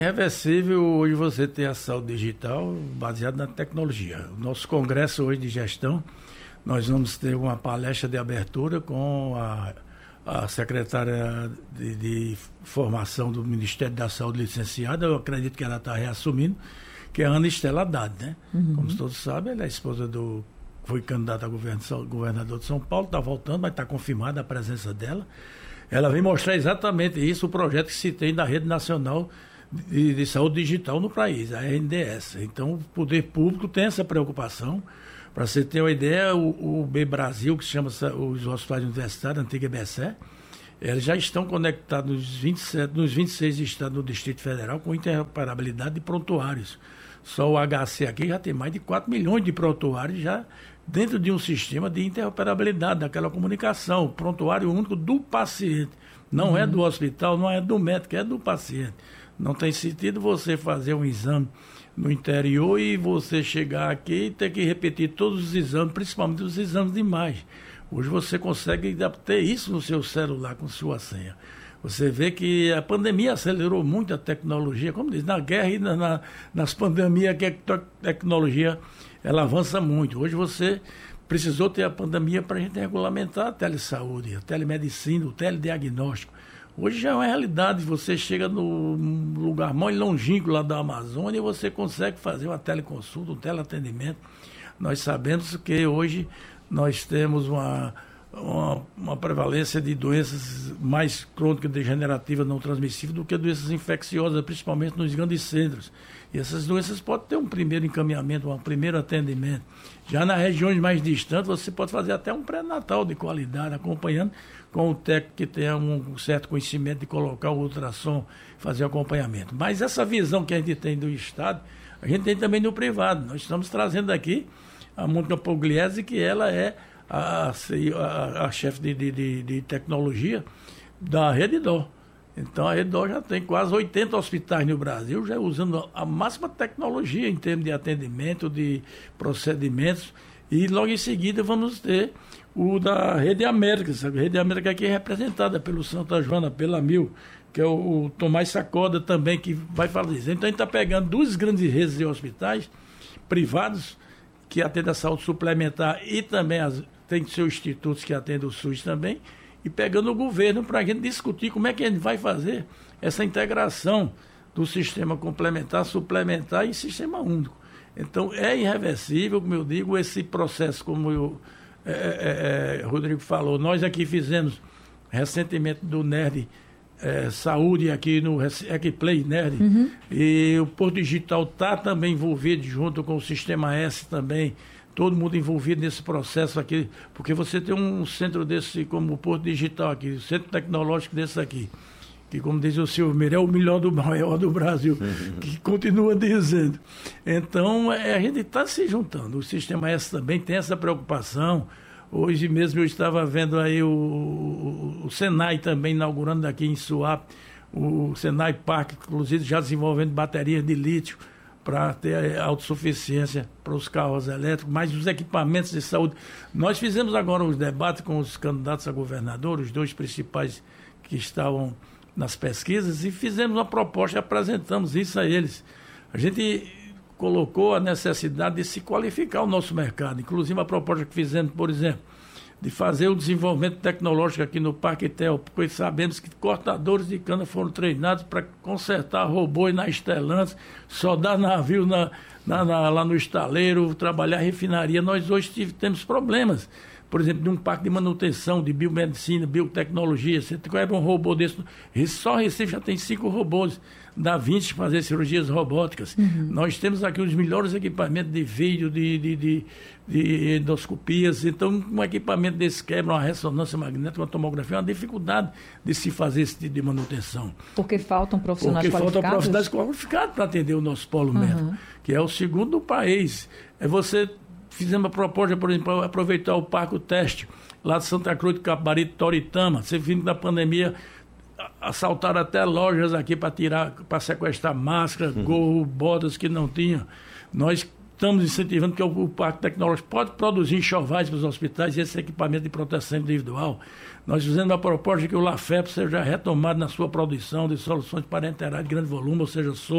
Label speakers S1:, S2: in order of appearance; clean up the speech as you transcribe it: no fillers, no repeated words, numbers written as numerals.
S1: É reversível hoje você ter a saúde digital baseada na tecnologia. O nosso congresso hoje de gestão, nós vamos ter uma palestra de abertura com a secretária de formação do Ministério da Saúde licenciada, eu acredito que ela está reassumindo, que é a Ana Estela Haddad, né? Uhum. Como todos sabem, ela é esposa foi candidata a governador de São Paulo, está voltando, mas está confirmada a presença dela. Ela vem mostrar exatamente isso, o projeto que se tem da Rede Nacional de Saúde Digital no país, a RNDS. Então, o poder público tem essa preocupação. Para você ter uma ideia, o B-Brasil, que se chama os hospitais universitários, antiga EBSE, eles já estão conectados nos 26 estados do Distrito Federal com interoperabilidade de prontuários. Só o HC aqui já tem mais de 4 milhões de prontuários já dentro de um sistema de interoperabilidade daquela comunicação, prontuário único do paciente. Não é do hospital, não é do médico, é do paciente. Não tem sentido você fazer um exame no interior e você chegar aqui e ter que repetir todos os exames, principalmente os exames de imagem. Hoje você consegue ter isso no seu celular com sua senha. Você vê que a pandemia acelerou muito a tecnologia, como diz, na guerra e nas pandemias que a tecnologia ela avança muito. Hoje você precisou ter a pandemia para a gente regulamentar a telesaúde, a telemedicina, o telediagnóstico. Hoje já é uma realidade, você chega no lugar mais longínquo lá da Amazônia e você consegue fazer uma teleconsulta, um teleatendimento. Nós sabemos que hoje nós temos uma prevalência de doenças mais crônicas, degenerativas, não transmissíveis do que doenças infecciosas, principalmente nos grandes centros. E essas doenças podem ter um primeiro encaminhamento, um primeiro atendimento. Já nas regiões mais distantes, você pode fazer até um pré-natal de qualidade, acompanhando com o técnico que tenha um certo conhecimento de colocar o ultrassom, fazer o acompanhamento. Mas essa visão que a gente tem do Estado, a gente tem também no privado. Nós estamos trazendo aqui a Mônica Pugliese, que ela é a chefe de tecnologia da Redditor. Então a Redditor já tem quase 80 hospitais no Brasil, já usando a máxima tecnologia em termos de atendimento, de procedimentos, e logo em seguida vamos ter o da Rede América. A Rede América aqui é representada pelo Santa Joana, pela Mil, que é o Tomás Sacoda também, que vai falar isso. Então a gente está pegando duas grandes redes de hospitais privados que atendem a saúde suplementar e também tem seus institutos que atendem o SUS também, e pegando o governo para a gente discutir como é que a gente vai fazer essa integração do sistema complementar, suplementar e sistema único. Então, é irreversível, como eu digo, esse processo, como o Rodrigo falou. Nós aqui fizemos recentemente do NERD Saúde aqui no Equiplay NERD, e o Porto Digital está também envolvido junto com o Sistema S também, todo mundo envolvido nesse processo aqui, porque você tem um centro desse como o Porto Digital aqui, o centro tecnológico desse aqui, que, como diz o Silvio Meira, é o maior do Brasil, que continua dizendo. Então, a gente está se juntando. O Sistema S também tem essa preocupação. Hoje mesmo eu estava vendo aí o Senai também inaugurando aqui em Suape, o Senai Park, inclusive já desenvolvendo baterias de lítio para ter autossuficiência para os carros elétricos, mas os equipamentos de saúde. Nós fizemos agora os debates com os candidatos a governador, os dois principais que estavam nas pesquisas, e fizemos uma proposta e apresentamos isso a eles. A gente colocou a necessidade de se qualificar o nosso mercado, inclusive a proposta que fizemos, por exemplo, de fazer o desenvolvimento tecnológico aqui no Parque Tel, porque sabemos que cortadores de cana foram treinados para consertar robôs na Stellantis, soldar navio lá no estaleiro, trabalhar refinaria. Nós hoje temos problemas, por exemplo, de um parque de manutenção, de biomedicina, biotecnologia. Você quebra um robô desse, só Recife já tem 5 robôs da Vinci para fazer cirurgias robóticas. Nós temos aqui os melhores equipamentos de vídeo, de endoscopias. Então, um equipamento desse quebra uma ressonância magnética, uma tomografia, é uma dificuldade de se fazer esse tipo de manutenção.
S2: Porque faltam profissionais qualificados?
S1: Porque faltam profissionais qualificados para atender o nosso polo médico, que é o segundo do país. Fizemos uma proposta, por exemplo, para aproveitar o Parque Teste, lá de Santa Cruz do Capibaribe, Toritama. Você vindo da pandemia, assaltaram até lojas aqui para sequestrar máscaras, gorro, botas que não tinham. Nós estamos incentivando que o Parque Tecnológico pode produzir enxovais para os hospitais e esse equipamento de proteção individual. Nós fizemos uma proposta que o LAFEP seja retomado na sua produção de soluções parenterais de grande volume, ou seja,